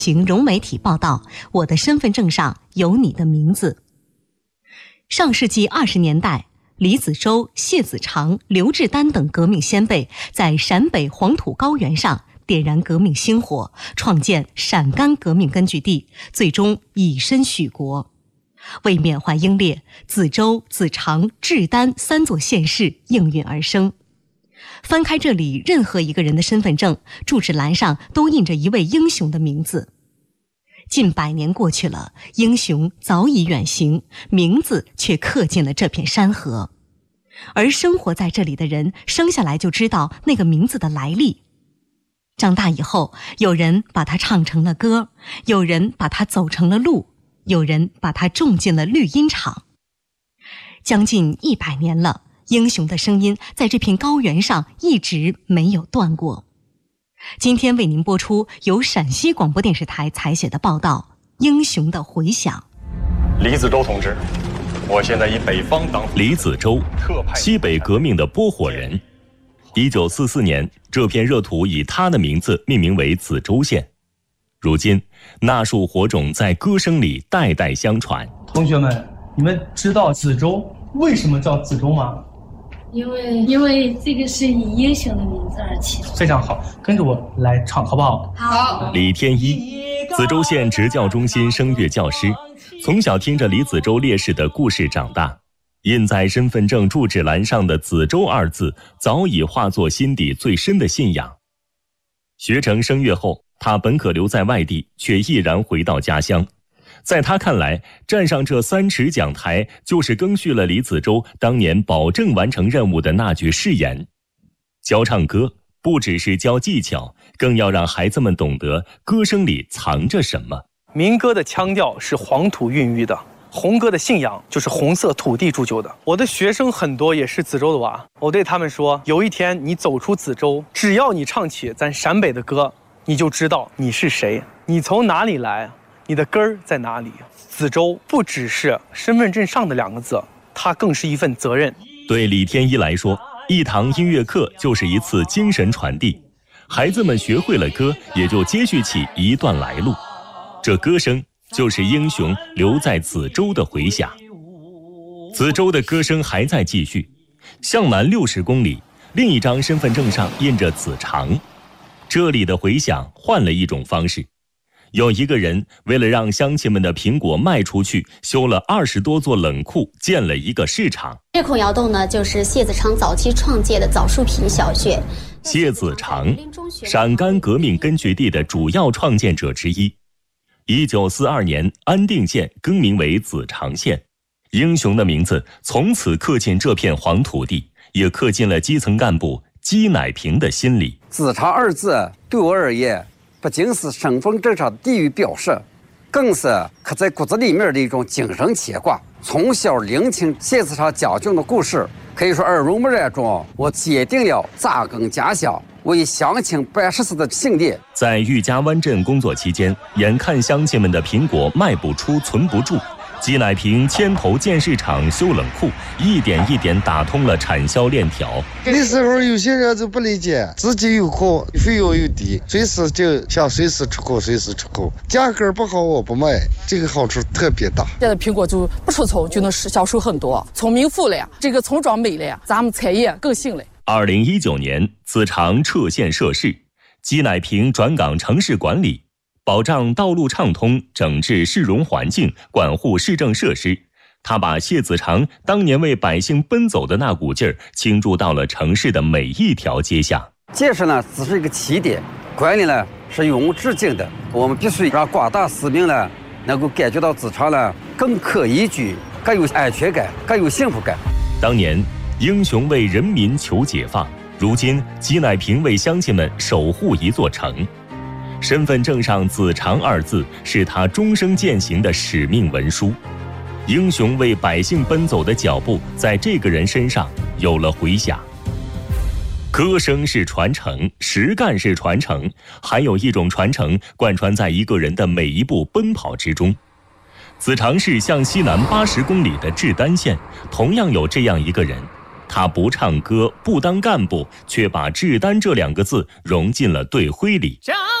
请融媒体报道，我的身份证上有你的名字。上世纪20年代，李子洲、谢子长、刘志丹等革命先辈在陕北黄土高原上点燃革命星火，创建陕甘革命根据地，最终以身许国。为缅怀英烈，子洲、子长、志丹3座县市应运而生。翻开这里任何一个人的身份证，住址栏上都印着一位英雄的名字。近100年过去了，英雄早已远行，名字却刻进了这片山河。而生活在这里的人，生下来就知道那个名字的来历。长大以后，有人把它唱成了歌，有人把它走成了路，有人把它种进了绿茵场。将近100年了，英雄的声音在这片高原上一直没有断过。今天为您播出由陕西广播电视台采写的报道《英雄的回响》。 李子洲同志，我现在以北方党。 李子洲，西北革命的拨火人。1944年，这片热土以他的名字命名为子洲县。如今，那束火种在歌声里代代相传。 同学们，你们知道子洲为什么叫子洲吗？ 因为这个是以英雄的名字而起。 非常好，跟着我来唱好不好？ 好。 李天一，子洲县职教中心声乐教师，从小听着李子洲烈士的故事长大，印在身份证住址栏上的子洲2字早已化作心底最深的信仰。学成声乐后，他本可留在外地，却毅然回到家乡。在他看来，站上这3尺讲台，就是赓续了李子洲当年保证完成任务的那句誓言。教唱歌不只是教技巧，更要让孩子们懂得歌声里藏着什么。 民歌的腔调是黄土孕育的，红歌的信仰就是红色土地铸就的。我的学生很多也是子洲的娃，我对他们说，有一天你走出子洲，只要你唱起咱陕北的歌，你就知道你是谁，你从哪里来，你的根儿在哪里？子洲不只是身份证上的2个字，它更是一份责任。 对李天一来说，一堂音乐课就是一次精神传递，孩子们学会了歌，也就接续起一段来路。这歌声就是英雄留在子洲的回响。子洲的歌声还在继续，向南60公里，另一张身份证上印着子长。这里的回响换了一种方式。有一个人为了让乡亲们的苹果卖出去，修了20多座冷库，建了一个市场。 这孔窑洞呢，就是谢子长早期创建的枣树坪小学。 谢子长，陕甘革命根据地的主要创建者之一。1942年，安定县更名为子长县，英雄的名字从此刻进这片黄土地，也刻进了基层干部姬乃平的心里。 子长2字对我而言，不仅是身份证上的地域标识，更是刻在骨子里面的一种精神牵挂。从小聆听谢子长讲究的故事，可以说耳濡目染中，我坚定了扎根家乡，为乡亲办实事的信念。 在玉家湾镇工作期间，眼看乡亲们的苹果卖不出、存不住，姬乃平牵头建市场、修冷库，一点一点打通了产销链条。 那时候有些人就不理解，自己有库，费用又低，随时就想随时出口，价格不好我不卖，这个好处特别大。 现在苹果就不出丑就能销售很多，从民富了呀，这个从庄美了呀，咱们产业更兴了。 2019年，子长撤县涉市，姬乃平转岗城市管理，保障道路畅通，整治市容环境，管护市政设施。他把谢子长当年为百姓奔走的那股劲儿倾注到了城市的每一条街巷。 建设呢只是一个起点，管理呢是永无止境的。我们必须让广大市民呢能够感觉到子长呢更可宜居，更有安全感，更有幸福感。 当年英雄为人民求解放，如今姬乃平为乡亲们守护一座城。身份证上子长2字是他终生践行的使命文书。英雄为百姓奔走的脚步在这个人身上有了回响。歌声是传承，实干是传承，还有一种传承贯穿在一个人的每一步奔跑之中。子长市向西南80公里的志丹县同样有这样一个人，他不唱歌，不当干部，却把志丹这2个字融进了队徽里。